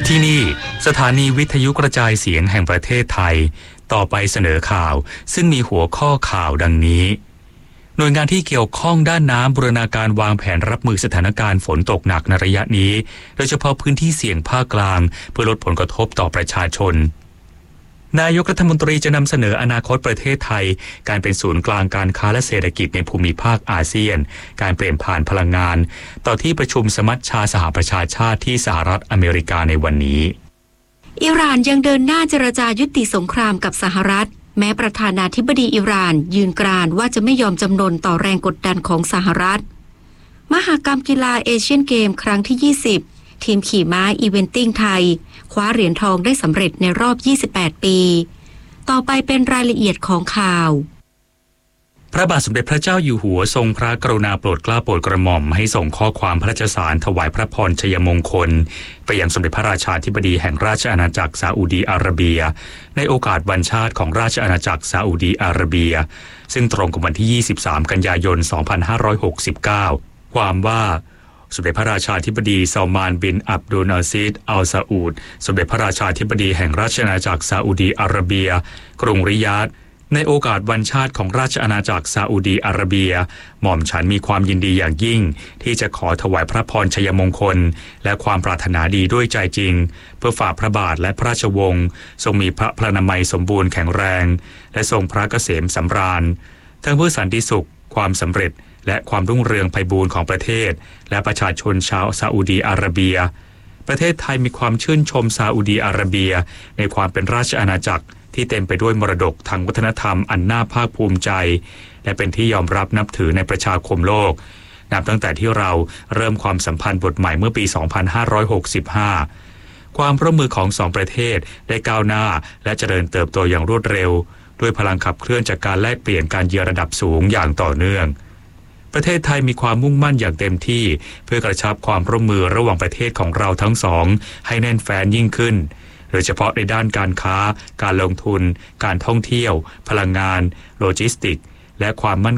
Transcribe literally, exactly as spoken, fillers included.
ที่นี่สถานีวิทยุกระจายเสียงแห่งประเทศไทยต่อไปเสนอข่าวซึ่งมีหัวข้อข่าวดังนี้หน่วยงานที่เกี่ยวข้องด้านน้ำบูรณาการวางแผนรับมือสถานการณ์ฝนตกหนักในระยะนี้โดยเฉพาะพื้นที่เสี่ยงภาคกลางเพื่อลดผลกระทบต่อประชาชนนายกรัฐมนตรีจะนำเสนออนาคตประเทศไทยการเป็นศูนย์กลางการค้าและเศรษฐกิจในภูมิภาคอาเซียนการเปลี่ยนผ่านพลังงานต่อที่ประชุมสมัชชาสหประชาชาติที่สหรัฐอเมริกาในวันนี้อิหร่านยังเดินหน้าเจรจายุติสงครามกับสหรัฐแม้ประธานาธิบดีอิหร่านยืนกรานว่าจะไม่ยอมจำนนต่อแรงกดดันของสหรัฐมหกรรมกีฬาเอเชียนเกมครั้งที่ยี่สิบทีมขี่ม้าอีเวนติ้งไทยคว้าเหรียญทองได้สำเร็จในรอบยี่สิบแปดปีต่อไปเป็นรายละเอียดของข่าวพระบาทสมเด็จพระเจ้าอยู่หัวทรงพระกรุณาโปรดเกล้าโปรดกระหม่อมให้ส่งข้อความพระราชสารถวายพระพรชัยมงคลไปยังสมเด็จพระราชาธิบดีแห่งราชอาณาจักรซาอุดีอาระเบียในโอกาสวันชาติของราชอาณาจักรซาอุดีอาระเบียซึ่งตรงกับวันที่ยี่สิบสามกันยายนสองพันห้าร้อยหกสิบเก้าความว่าสมเด็จพระราชาธิบดีซัลมานบินอับดุลอาซิซอัลซาอูดสมเด็จพระราชาธิบดีแห่งราชอาณาจักรซาอุดีอาระเบียกรุงริยาดในโอกาสวันชาติของราชอาณาจักรซาอุดีอาระเบียหม่อมฉันมีความยินดีอย่างยิ่งที่จะขอถวายพระพรชัยมงคลและความปรารถนาดีด้วยใจจริงเพื่อฝ่าพระบาทและพระราชวงศ์ทรงมีพระพลานามัยสมบูรณ์แข็งแรงและทรงพระเกษมสำราญทั้งเพื่อสันติสุขความสำเร็จและความรุ่งเรืองไพบูลย์ของประเทศและประชาชนชาวซาอุดีอาระเบียประเทศไทยมีความชื่นชมซาอุดีอาระเบียในความเป็นราชอาณาจักรที่เต็มไปด้วยมรดกทางวัฒนธรรมอันน่าภาคภูมิใจและเป็นที่ยอมรับนับถือในประชาคมโลกนับตั้งแต่ที่เราเริ่มความสัมพันธ์บทใหม่เมื่อปี สองพันห้าร้อยหกสิบห้า ความร่วมมือของสองประเทศได้ก้าวหน้าและเจริญเติบโตอย่างรวดเร็วด้วยพลังขับเคลื่อนจากการแลกเปลี่ยนการเยือนระดับสูงอย่างต่อเนื่องประเทศไทยมีความมุ่งมั่นอย่างเต็มที่เพื่อกระชับความร่วมมือระหว่างประเทศของเราทั้งสองให้แน่นแฟ้นยิ่งขึ้นโดยเฉพาะในด้านการค้าการลงทุนการท่องเที่ยวพลังงานโลจิสติกส์และความมั่น